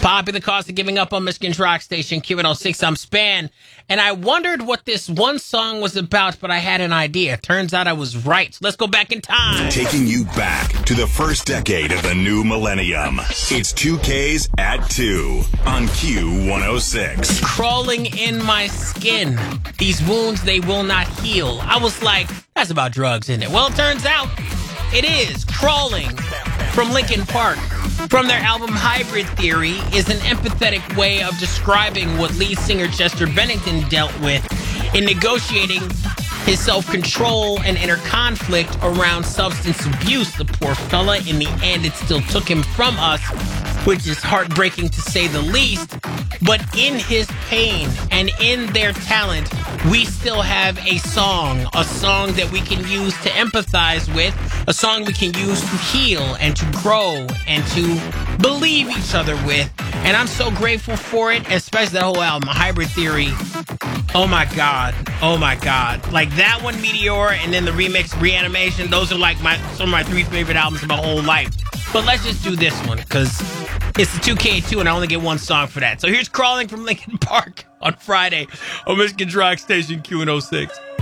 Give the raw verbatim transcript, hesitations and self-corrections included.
Popular cause of giving up on Michigan's rock station, Q one oh six. I'm Span, and I wondered what this one song was about, but I had an idea. Turns out I was right. So let's go back in time. Taking you back to the first decade of the new millennium. It's two Ks at two on Q one oh six. Crawling in my skin. These wounds, they will not heal. I was like, that's about drugs, isn't it? Well, it turns out it is. Crawling from Linkin Park, from their album Hybrid Theory, is an empathetic way of describing what lead singer Chester Bennington dealt with in negotiating his self-control and inner conflict around substance abuse. The poor fella, in the end, it still took him from us, which is heartbreaking to say the least. But in his pain and in their talent, we still have a song, a song that we can use to empathize with, a song we can use to heal and to grow and to believe each other with. And I'm so grateful for it, especially that whole album, Hybrid Theory. Oh my God. Oh my God. Like that one, Meteor, and then the remix, Reanimation, those are like my some of my three favorite albums of my whole life. But let's just do this one, because it's the two K two, and I only get one song for that. So here's Crawling from Linkin Park on Friday on Michigan's rock station, Q one oh six.